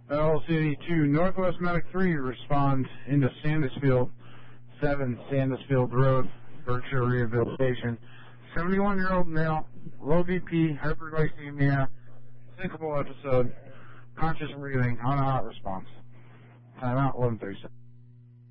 LCD 2, Northwest Medic 3, respond into Sandusfield 7, Sandusfield Road, Berkshire Rehabilitation. 71-year-old male, low BP, hyperglycemia, syncopal episode, conscious breathing, on a hot response. Time out, 11:37.